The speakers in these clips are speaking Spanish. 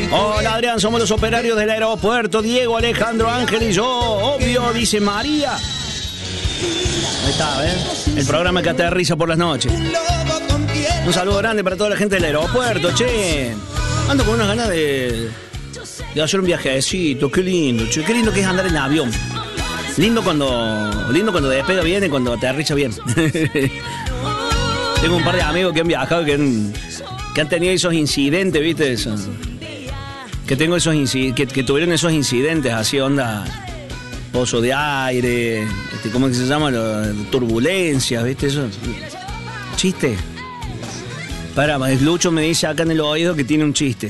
Hola Adrián, somos los operarios del aeropuerto. Diego, Alejandro, Ángel y yo. Obvio, dice María. Ahí está, ¿ves? El programa que aterriza por las noches. Un saludo grande para toda la gente del aeropuerto, che. Ando con unas ganas de hacer un viajecito. Qué lindo, che. Qué lindo que es andar en avión. Lindo cuando despega bien y cuando aterriza bien. Tengo un par de amigos que han viajado que han tenido esos incidentes, ¿viste? Eso. Que tuvieron esos incidentes, así onda, pozo de aire, ¿cómo es que se llama? Turbulencias, ¿viste? Eso. Chiste. Para, Lucho me dice acá en el oído que tiene un chiste.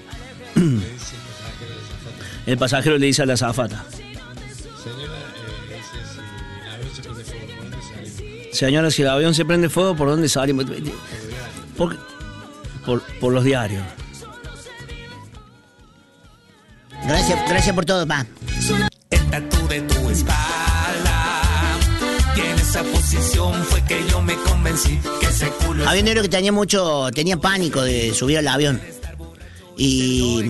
El pasajero le dice a la azafata: señora, si el avión se prende fuego, ¿por dónde salimos? Por los diarios. Gracias por todo, pa. El tatu de tu espalda. Y en esa posición fue que yo me convencí que ese culo... Había un negro que tenía pánico de subir al avión. Y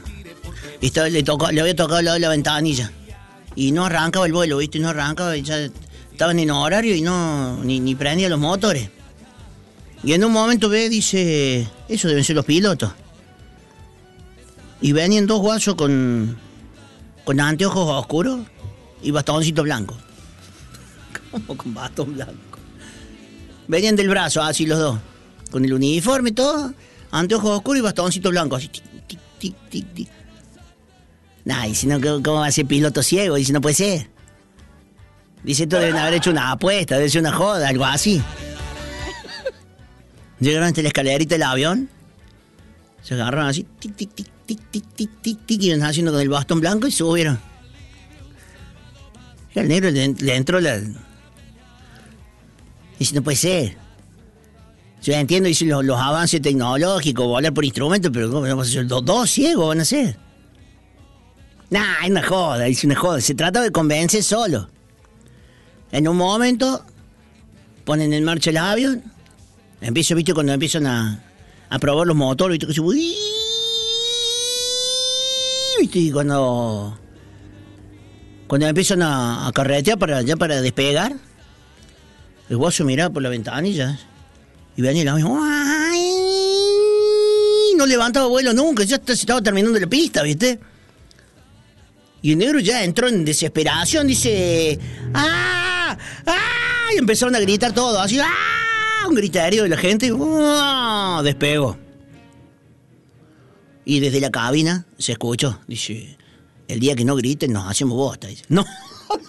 le había tocado al lado de la ventanilla. Y no arrancaba el vuelo, ¿viste? No arrancaba, y ya estaban en horario y ni prendía los motores. Y en un momento dice, eso deben ser los pilotos. Y venían dos guasos con anteojos oscuros y bastoncito blanco. ¿Cómo con bastón blanco? Venían del brazo, así los dos. Con el uniforme y todo, anteojos oscuros y bastoncito blanco, así, tic, tic, tic, tic, tic. Nah, y si no, ¿cómo va a ser piloto ciego? Dice, no puede ser. Dice, estos deben haber hecho una apuesta, debe ser una joda, algo así. Llegaron hasta la escalerita del avión, se agarraron así, tic, tic, tic, tic, tic, tic, tic, tic, y iban haciendo con el bastón blanco y subieron. Y al negro le entró la... Dice, no puede ser. Yo entiendo, dice, los avances tecnológicos, volar por instrumentos, pero ¿cómo vamos a ser? Dos ciegos van a ser. Nah, es una joda, dice, una joda. Se trata de convencer solo. En un momento, ponen en marcha el avión. ¿Viste? Cuando empiezan a probar los motores, ¿viste? Que se... ¿Viste? Y cuando empiezan a carretear para despegar, el guaso miraba por la ventanilla y venía el avión. No levantaba vuelo nunca, ya se estaba terminando la pista, ¿viste? Y el negro ya entró en desesperación, dice... ¡Ah! ¡Ah! Y empezaron a gritar todo, así... ¡Ah! Un griterío de la gente. ¡Oh! Despegó. Y desde la cabina se escuchó, dice... El día que no griten nos hacemos bosta, dice. No,